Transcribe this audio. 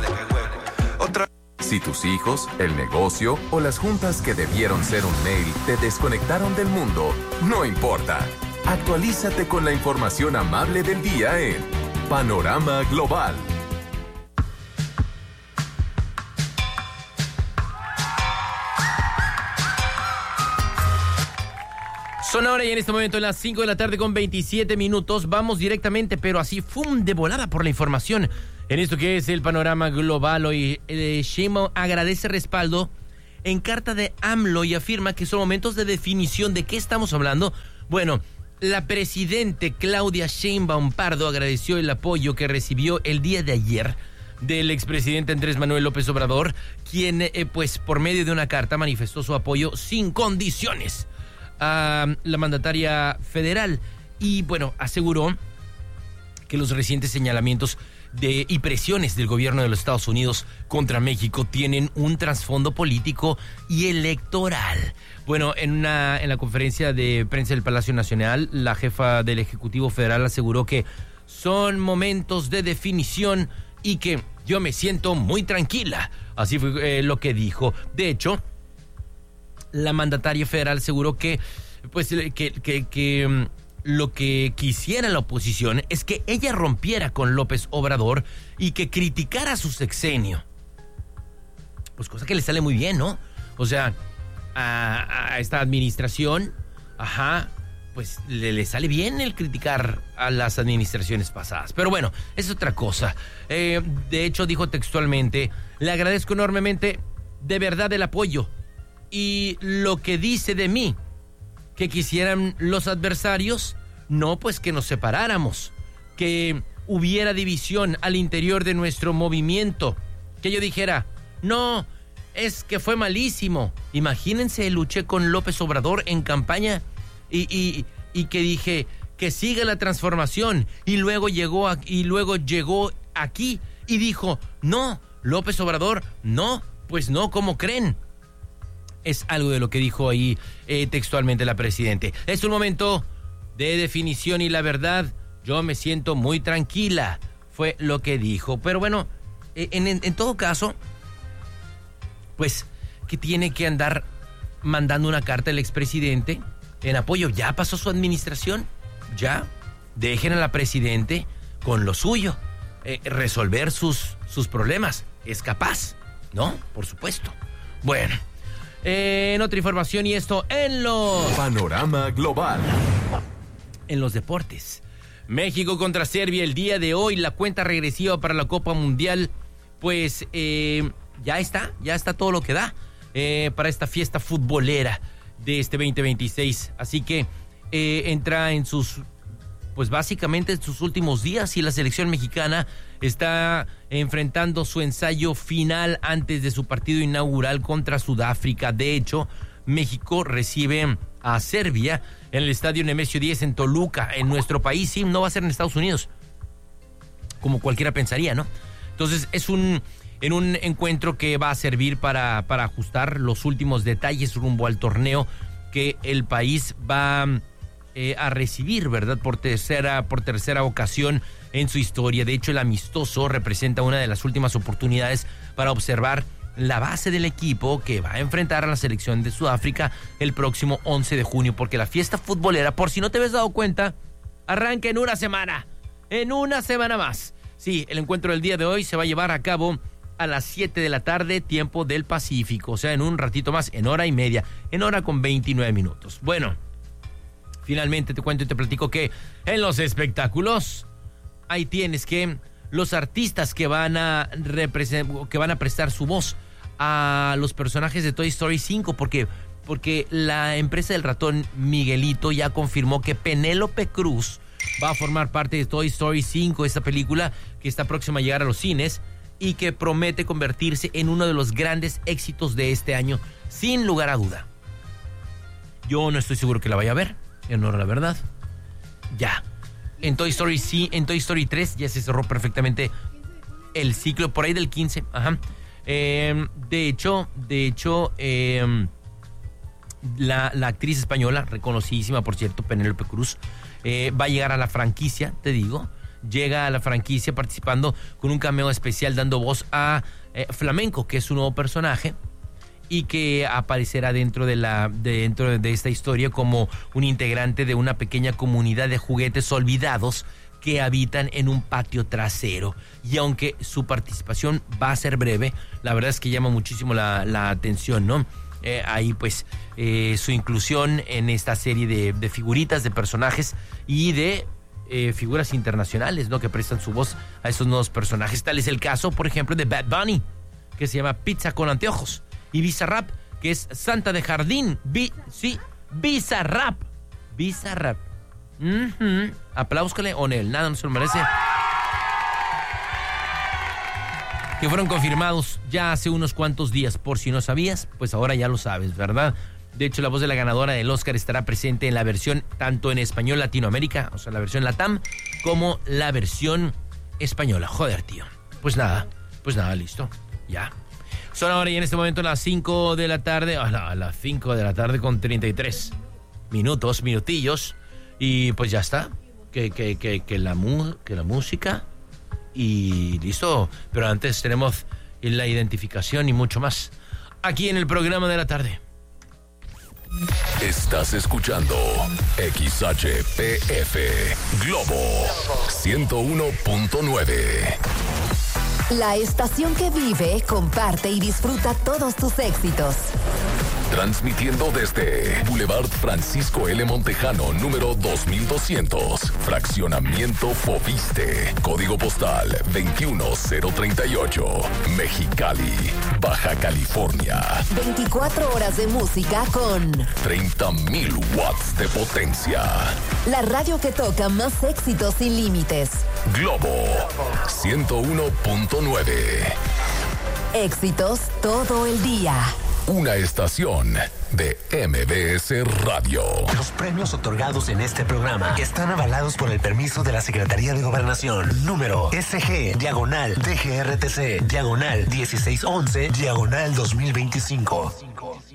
vale, qué hueco. Otra. Si tus hijos, el negocio o las juntas que debieron ser un mail te desconectaron del mundo, no importa. Actualízate con la información amable del día en Panorama Global. Son ahora y en este momento las 5 de la tarde con 27 minutos. Vamos directamente, pero así, de volada por la información. En esto que es el Panorama Global, hoy Sheinbaum agradece respaldo en carta de AMLO y afirma que son momentos de definición. ¿De qué estamos hablando? Bueno, la presidente Claudia Sheinbaum Pardo agradeció el apoyo que recibió el día de ayer del expresidente Andrés Manuel López Obrador, quien, pues, por medio de una carta manifestó su apoyo sin condiciones a la mandataria federal y, bueno, aseguró que los recientes señalamientos y presiones del gobierno de los Estados Unidos contra México tienen un trasfondo político y electoral. Bueno, en la conferencia de prensa del Palacio Nacional, la jefa del Ejecutivo Federal aseguró que son momentos de definición y que yo me siento muy tranquila. Así fue lo que dijo. De hecho, la mandataria federal aseguró que, pues, que lo que quisiera la oposición es que ella rompiera con López Obrador y que criticara su sexenio. Pues cosa que le sale muy bien, ¿no? O sea, a esta administración, pues le sale bien el criticar a las administraciones pasadas. Pero bueno, es otra cosa. De hecho, dijo textualmente: le agradezco enormemente de verdad el apoyo y lo que dice de mí, que quisieran los adversarios, no, pues que nos separáramos, que hubiera división al interior de nuestro movimiento, que yo dijera, no, es que fue malísimo. Imagínense, luché con López Obrador en campaña y que dije que siga la transformación y luego llegó aquí y dijo, no, López Obrador, no, pues no, ¿cómo creen? Es algo de lo que dijo ahí textualmente la presidente. Es un momento de definición y la verdad, yo me siento muy tranquila, fue lo que dijo. Pero bueno, en todo caso, pues, que tiene que andar mandando una carta al expresidente en apoyo. Ya pasó su administración, ya dejen a la presidente con lo suyo, resolver sus problemas. Es capaz, ¿no? Por supuesto. Bueno. En otra información, y esto en los... Panorama Global. En los deportes. México contra Serbia el día de hoy, la cuenta regresiva para la Copa Mundial, pues ya está todo lo que da para esta fiesta futbolera de este 2026. Así que entra en básicamente en sus últimos días y la selección mexicana está enfrentando su ensayo final antes de su partido inaugural contra Sudáfrica. De hecho, México recibe a Serbia en el estadio Nemesio 10 en Toluca, en nuestro país. Sí, no va a ser en Estados Unidos, como cualquiera pensaría, ¿no? Entonces es en un encuentro que va a servir para ajustar los últimos detalles rumbo al torneo que el país va a recibir, ¿verdad? Por tercera ocasión en su historia. De hecho, el amistoso representa una de las últimas oportunidades para observar la base del equipo que va a enfrentar a la selección de Sudáfrica el próximo 11 de junio, porque la fiesta futbolera, por si no te habías dado cuenta, arranca en una semana más. Sí, el encuentro del día de hoy se va a llevar a cabo a las 7 de la tarde, tiempo del Pacífico, o sea, en un ratito más, en hora y media, en hora con 29 minutos. Bueno, finalmente te cuento y te platico que en los espectáculos, ahí tienes que los artistas que van a prestar su voz a los personajes de Toy Story 5, porque la empresa del ratón Miguelito ya confirmó que Penélope Cruz va a formar parte de Toy Story 5, esta película que está próxima a llegar a los cines y que promete convertirse en uno de los grandes éxitos de este año, sin lugar a duda. Yo no estoy seguro que la vaya a ver, en honor a la verdad. Ya. En Toy Story 3 ya se cerró perfectamente el ciclo, por ahí del 15. Ajá. De hecho, la actriz española, reconocidísima, por cierto, Penélope Cruz, va a llegar a la franquicia, te digo, llega a la franquicia participando con un cameo especial dando voz a Flamenco, que es su nuevo personaje y que aparecerá dentro de esta historia como un integrante de una pequeña comunidad de juguetes olvidados que habitan en un patio trasero. Y aunque su participación va a ser breve, la verdad es que llama muchísimo la atención, ¿no? Ahí pues su inclusión en esta serie de figuritas, de personajes y de figuras internacionales, ¿no? Que prestan su voz a esos nuevos personajes. Tal es el caso, por ejemplo, de Bad Bunny, que se llama Pizza con Anteojos, y Bizarrap, que es Santa de Jardín. Bizarrap. Apláuscale, Onel, nada no se lo merece. Que fueron confirmados ya hace unos cuantos días. Por si no sabías, pues ahora ya lo sabes, ¿verdad? De hecho, la voz de la ganadora del Oscar estará presente en la versión tanto en español Latinoamérica, o sea, la versión Latam, como la versión española. Joder, tío. Pues nada, listo. Ya. Son ahora y en este momento las 5 de la tarde, a las 5 de la tarde con 33 minutillos. Y pues ya está. Que la música y listo. Pero antes tenemos la identificación y mucho más aquí en el programa de la tarde. Estás escuchando XHPF Globo 101.9. La estación que vive, comparte y disfruta todos tus éxitos. Transmitiendo desde Boulevard Francisco L. Montejano, número 2200, Fraccionamiento Foviste, Código Postal 21038, Mexicali, Baja California. 24 horas de música con 30,000 watts de potencia. La radio que toca más éxitos sin límites. Globo 101.9. Éxitos todo el día. Una estación de MBS Radio. Los premios otorgados en este programa están avalados por el permiso de la Secretaría de Gobernación. Número SG/DGRTC/1611/2025.